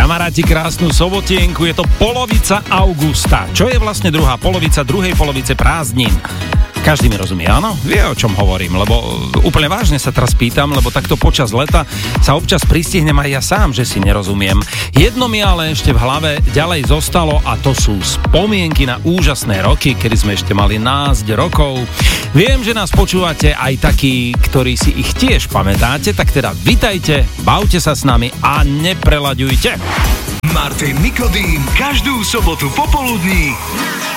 Kamaráti, krásnu sobotienku, je to polovica augusta. Čo je vlastne druhá polovica druhej polovice prázdnin? Každý mi rozumie, áno? Vie, o čom hovorím, lebo úplne vážne sa teraz pýtam, lebo takto počas leta sa občas pristihnem aj ja sám, že si nerozumiem. Jedno mi ale ešte v hlave ďalej zostalo a to sú spomienky na úžasné roky, kedy sme ešte mali 12 rokov. Viem, že nás počúvate aj takí, ktorí si ich tiež pamätáte, tak teda vitajte, bavte sa s nami a neprelaďujte. Martin Nikodým každú sobotu popoludní